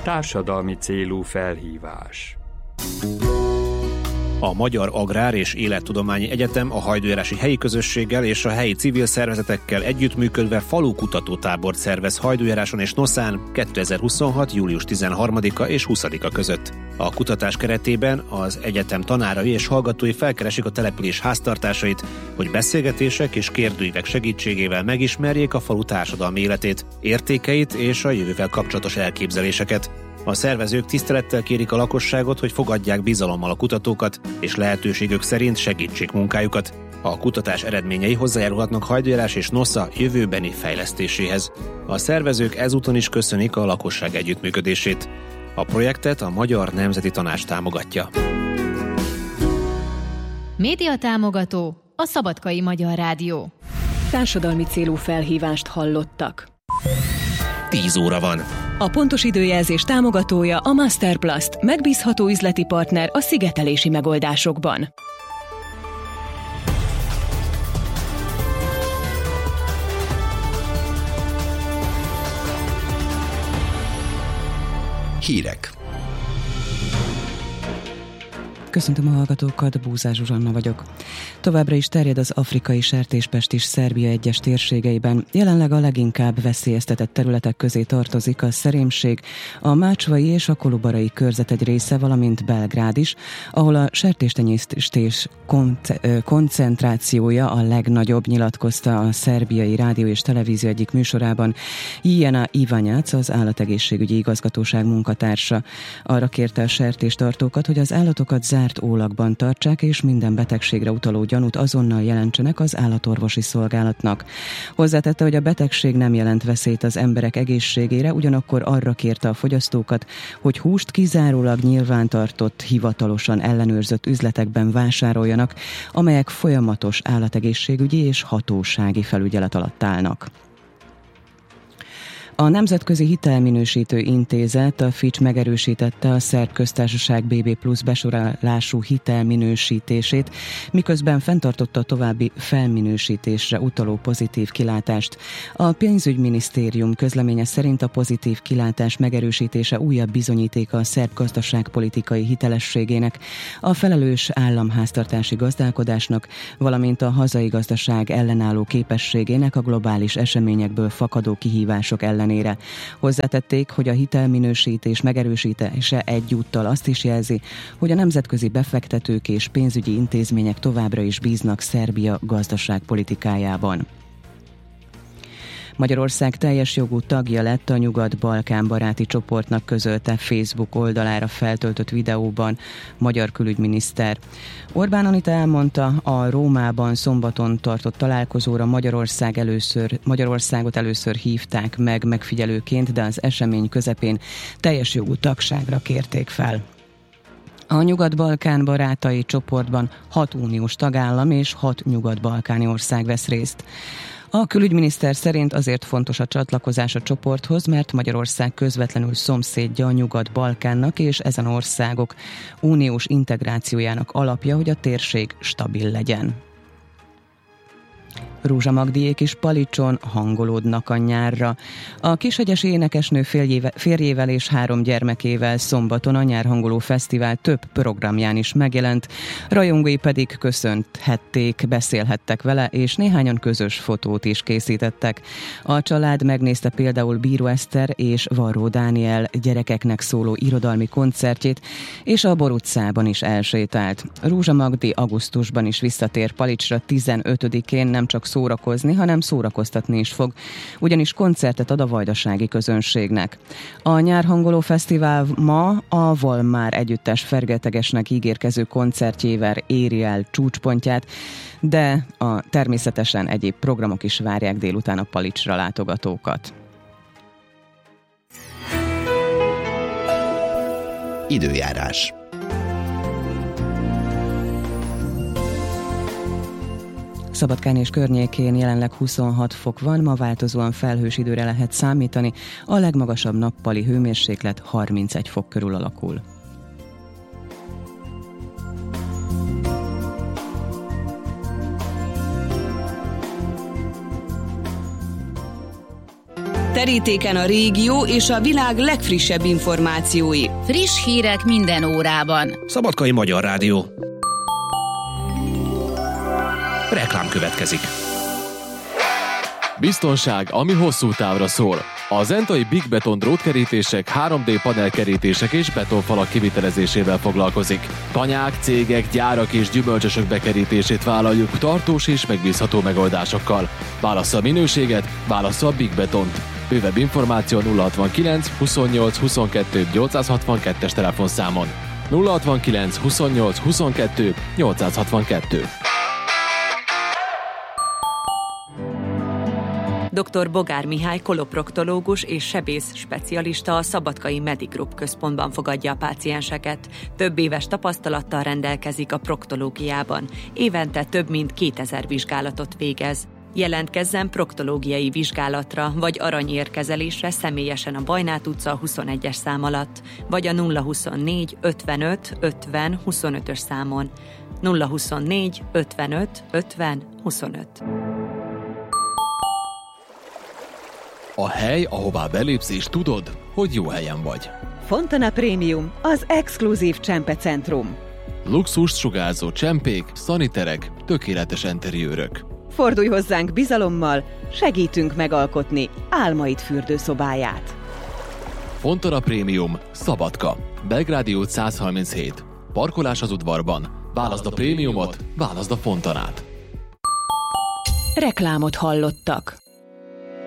Társadalmi célú felhívás. A Magyar Agrár és Élettudományi Egyetem a hajdújárási helyi közösséggel és a helyi civil szervezetekkel együttműködve falukutatótábort szervez Hajdújáráson és Noszán 2026. július 13-a és 20-a között. A kutatás keretében az egyetem tanárai és hallgatói felkeresik a település háztartásait, hogy beszélgetések és kérdőívek segítségével megismerjék a falu társadalmi életét, értékeit és a jövővel kapcsolatos elképzeléseket. A szervezők tisztelettel kérik a lakosságot, hogy fogadják bizalommal a kutatókat, és lehetőségük szerint segítsék munkájukat. A kutatás eredményei hozzájárulhatnak Hajdújárás és Nosza jövőbeni fejlesztéséhez. A szervezők ezúton is köszönik a lakosság együttműködését. A projektet a Magyar Nemzeti Tanács támogatja. Média támogató a Szabadkai Magyar Rádió. Társadalmi célú felhívást hallottak. 10 óra van. A pontos időjelzés támogatója a Masterplast, megbízható üzleti partner a szigetelési megoldásokban. Hírek. Köszöntöm a hallgatókat, Búzás Zsuzsanna vagyok. Továbbra is terjed az afrikai sertéspest is Szerbia egyes térségeiben. Jelenleg a leginkább veszélyeztetett területek közé tartozik a Szerémség, a Mácsvai és a Kolubarai körzet egy része, valamint Belgrád is, ahol a sertéstenyésztés koncentrációja a legnagyobb, nyilatkozta a szerbiai rádió és televízió egyik műsorában Jelena Ivanyác, az állategészségügyi igazgatóság munkatársa. Arra kérte a sertéstartókat, hogy az állatokat zárt ólakban tartsák, és minden betegségre utaló gyanút azonnal jelentsenek az állatorvosi szolgálatnak. Hozzátette, hogy a betegség nem jelent veszélyt az emberek egészségére, ugyanakkor arra kérte a fogyasztókat, hogy húst kizárólag nyilvántartott, hivatalosan ellenőrzött üzletekben vásároljanak, amelyek folyamatos állategészségügyi és hatósági felügyelet alatt állnak. A Nemzetközi Hitelminősítő Intézet, a Fitch megerősítette a Szerb Köztársaság BB+ besorolású hitelminősítését, miközben fenntartotta a további felminősítésre utaló pozitív kilátást. A pénzügyminisztérium közleménye szerint a pozitív kilátás megerősítése újabb bizonyítéka a szerb gazdaságpolitikai hitelességének, a felelős államháztartási gazdálkodásnak, valamint a hazai gazdaság ellenálló képességének a globális eseményekből fakadó kihívások ellenére. Hozzátették, hogy a hitelminősítés megerősítése egyúttal azt is jelzi, hogy a nemzetközi befektetők és pénzügyi intézmények továbbra is bíznak Szerbia gazdaságpolitikájában. Magyarország teljes jogú tagja lett a Nyugat-Balkán baráti csoportnak, közölte Facebook oldalára feltöltött videóban magyar külügyminiszter. Orbán Anita elmondta, a Rómában szombaton tartott találkozóra Magyarországot először hívták meg megfigyelőként, de az esemény közepén teljes jogú tagságra kérték fel. A Nyugat-Balkán barátai csoportban 6 uniós tagállam és 6 nyugat-balkáni ország vesz részt. A külügyminiszter szerint azért fontos a csatlakozás a csoporthoz, mert Magyarország közvetlenül szomszédja a Nyugat-Balkánnak, és ezen országok uniós integrációjának alapja, hogy a térség stabil legyen. Rózsa Magdiék is Palicson hangolódnak a nyárra. A Kishegyesi énekesnő férjével és 3 gyermekével szombaton a Nyárhangoló Fesztivál több programján is megjelent, rajongói pedig köszönhették, beszélhettek vele, és néhányan közös fotót is készítettek. A család megnézte például Bíró Eszter és Varró Dániel gyerekeknek szóló irodalmi koncertjét, és a Bor utcában is elsétált. Rózsa Magdi augusztusban is visszatér Palicsra, 15-én nem csak szórakozni, hanem szórakoztatni is fog, ugyanis koncertet ad a vajdasági közönségnek. A Nyárhangoló Fesztivál ma a Volmár együttes fergetegesnek ígérkező koncertjével éri el csúcspontját, de természetesen egyéb programok is várják délután a Palicsra látogatókat. Időjárás. Szabadkán és környékén jelenleg 26 fok van, ma változóan felhős időre lehet számítani, a legmagasabb nappali hőmérséklet 31 fok körül alakul. Terítéken a régió és a világ legfrissebb információi. Friss hírek minden órában. Szabadkai Magyar Rádió. Reklám következik. Biztonság, ami hosszú távra szól. A Zentai Big Beton drótkerítések, 3D panelkerítések és betonfalak kivitelezésével foglalkozik. Tanyák, cégek, gyárak és gyümölcsösök bekerítését vállaljuk tartós és megbízható megoldásokkal. Válassza a minőséget, válassza a Big Betont. Bővebb információ 069 28 22 862-es telefonszámon. 069 28 22 862. Dr. Bogár Mihály koloproktológus és sebész specialista a Szabadkai Medigroup központban fogadja a pácienseket. Több éves tapasztalattal rendelkezik a proktológiában. Évente több mint 2000 vizsgálatot végez. Jelentkezzen proktológiai vizsgálatra vagy aranyérkezelésre személyesen a Bajnát utca 21-es szám alatt, vagy a 024 55 50 25-ös számon. 024 55 50 25. A hely, ahová belépsz és tudod, hogy jó helyen vagy. Fontana Premium, az exkluzív csempecentrum. Luxust sugárzó csempék, szaniterek, tökéletes enteriőrök. Fordulj hozzánk bizalommal, segítünk megalkotni álmaid fürdőszobáját. Fontana Premium, Szabadka, Belgrádi út 137. Parkolás az udvarban. Válaszd a prémiumot, válaszd a Fontanát. Reklámot hallottak.